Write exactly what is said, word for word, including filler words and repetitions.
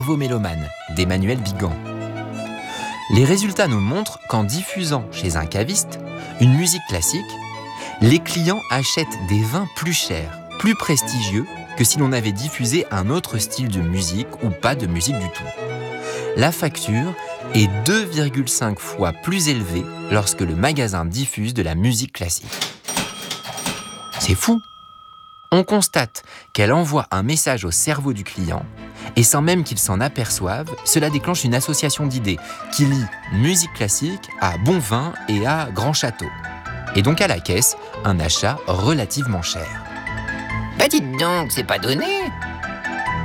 Cerveau mélomane d'Emmanuel Bigan. Les résultats nous montrent qu'en diffusant chez un caviste une musique classique, les clients achètent des vins plus chers, plus prestigieux que si l'on avait diffusé un autre style de musique ou pas de musique du tout. La facture est deux virgule cinq fois plus élevée lorsque le magasin diffuse de la musique classique. C'est fou! On constate qu'elle envoie un message au cerveau du client et sans même qu'il s'en aperçoive, cela déclenche une association d'idées qui lie musique classique à bon vin et à grand château. Et donc à la caisse, un achat relativement cher. Bah dites donc, c'est pas donné.